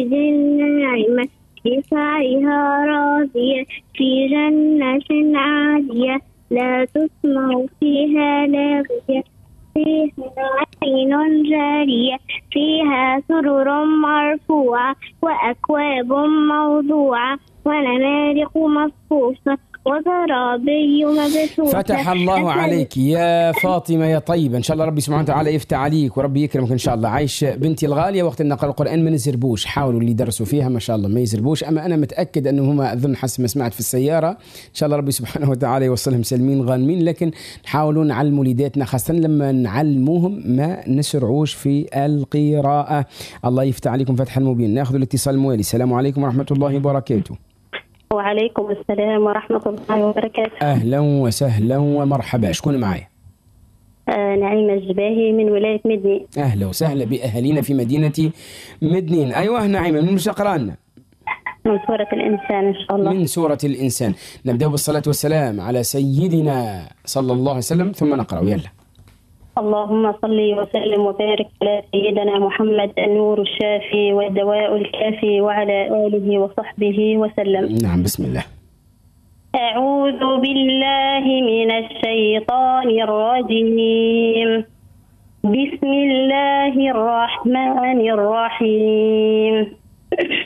ناعمة لسعيها راضية في جنة عالية لا تسمع فيها لاغية فيها عين جارية فيها سرر مرفوعة وأكواب موضوعة ونمارق مصفوفة وزرابي مبثوثة. فتح الله عليك يا فاطمة يا طيبة، إن شاء الله ربي سبحانه وتعالى يفتح عليك وربي يكرمك إن شاء الله. عايش بنتي الغالية، وقت نقرأ القرآن ما نزربوش، حاولوا اللي يدرسوا فيها ما شاء الله ما يزربوش، أما أنا متأكد أنه هم أظن حسب ما سمعت في السيارة إن شاء الله ربي سبحانه وتعالى يوصلهم سلمين غانمين، لكن نحاولوا نعلم وليداتنا خاصة لما نعلموهم ما نسرعوش في القراءة. الله يفتح عليكم فتحا مبين. ناخذ الاتصال الموالي. السلام عليكم ورحمة الله وبركاته. وعليكم السلام ورحمة الله وبركاته. أهلا وسهلا ومرحبا، شكون معايا؟ نعيمة الجباهي من ولاية مدنين. أهلا وسهلا بأهالينا في مدينة مدنين. أيوة نعيمة، من مشقرانا؟ من سورة الإنسان إن شاء الله. من سورة الإنسان. نبدأ بالصلاة والسلام على سيدنا صلى الله عليه وسلم ثم نقرأ. يلا. اللهم صل وسلم وبارك على سيدنا محمد النور الشافي والدواء الكافي وعلى آله وصحبه وسلم. نعم، بسم الله. أعوذ بالله من الشيطان الرجيم. بسم الله الرحمن الرحيم.